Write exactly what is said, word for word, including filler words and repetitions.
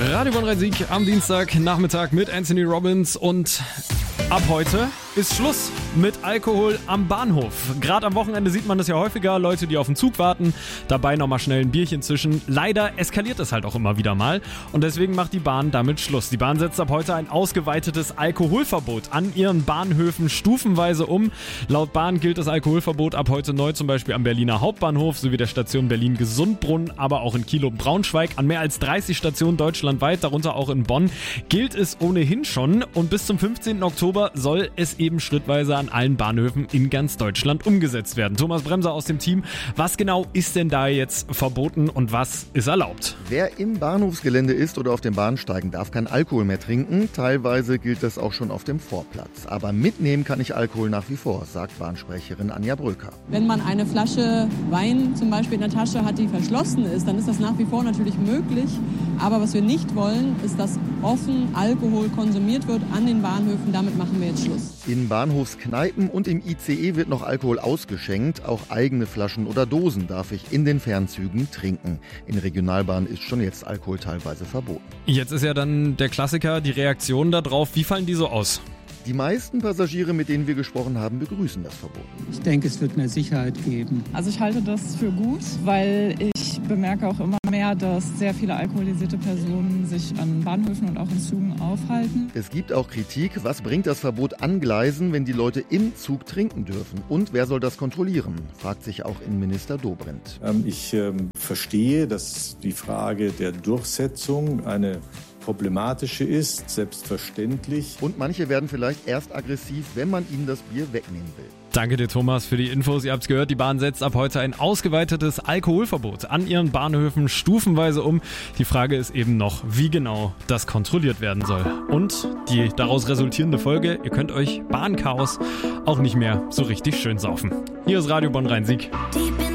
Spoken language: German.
Radio Bonn Rhein-Sieg am Dienstagnachmittag mit Anthony Robbins und ab heute ist Schluss mit Alkohol am Bahnhof. Gerade am Wochenende sieht man das ja häufiger, Leute, die auf den Zug warten, dabei nochmal schnell ein Bierchen zischen. Leider eskaliert es halt auch immer wieder mal und deswegen macht die Bahn damit Schluss. Die Bahn setzt ab heute ein ausgeweitetes Alkoholverbot an ihren Bahnhöfen stufenweise um. Laut Bahn gilt das Alkoholverbot ab heute neu zum Beispiel am Berliner Hauptbahnhof sowie der Station Berlin-Gesundbrunnen, aber auch in Kiel und Braunschweig. An mehr als dreißig Stationen deutschlandweit, darunter auch in Bonn, gilt es ohnehin schon und bis zum fünfzehnten Oktober soll es eben schrittweise an allen Bahnhöfen in ganz Deutschland umgesetzt werden. Thomas Bremser aus dem Team, was genau ist denn da jetzt verboten und was ist erlaubt? Wer im Bahnhofsgelände ist oder auf den Bahnsteigen, darf kein Alkohol mehr trinken. Teilweise gilt das auch schon auf dem Vorplatz. Aber mitnehmen kann ich Alkohol nach wie vor, sagt Bahnsprecherin Anja Bröker. Wenn man eine Flasche Wein zum Beispiel in der Tasche hat, die verschlossen ist, dann ist das nach wie vor natürlich möglich. Aber was wir nicht wollen, ist, dass offen Alkohol konsumiert wird an den Bahnhöfen. Damit machen wir jetzt Schluss. In Bahnhofskneipen und im I C E wird noch Alkohol ausgeschenkt. Auch eigene Flaschen oder Dosen darf ich in den Fernzügen trinken. In Regionalbahnen ist schon jetzt Alkohol teilweise verboten. Jetzt ist ja dann der Klassiker, die Reaktion darauf. Wie fallen die so aus? Die meisten Passagiere, mit denen wir gesprochen haben, begrüßen das Verbot. Ich denke, es wird mehr Sicherheit geben. Also ich halte das für gut, weil ich bemerke auch immer mehr, dass sehr viele alkoholisierte Personen sich an Bahnhöfen und auch in Zügen aufhalten. Es gibt auch Kritik. Was bringt das Verbot an Gleisen, wenn die Leute im Zug trinken dürfen? Und wer soll das kontrollieren? Fragt sich auch Innenminister Dobrindt. Ähm, ich ähm, verstehe, dass die Frage der Durchsetzung eine problematische ist, selbstverständlich. Und manche werden vielleicht erst aggressiv, wenn man ihnen das Bier wegnehmen will. Danke dir, Thomas, für die Infos. Ihr habt's gehört, die Bahn setzt ab heute ein ausgeweitetes Alkoholverbot an ihren Bahnhöfen stufenweise um. Die Frage ist eben noch, wie genau das kontrolliert werden soll. Und die daraus resultierende Folge, ihr könnt euch Bahnchaos auch nicht mehr so richtig schön saufen. Hier ist Radio Bonn Rhein-Sieg.